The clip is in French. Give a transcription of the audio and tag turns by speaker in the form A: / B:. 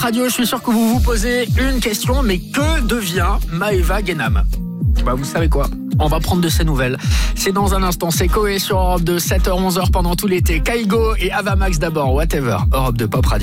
A: Radio. Je suis sûr que vous vous posez une question, mais que devient Maëva Guénam ? Vous savez quoi ? On va prendre de ses nouvelles. C'est dans un instant, c'est Coé sur Europe 2, 7h, 11h pendant tout l'été. Kaigo et Avamax d'abord, Whatever, Europe 2 Pop Radio.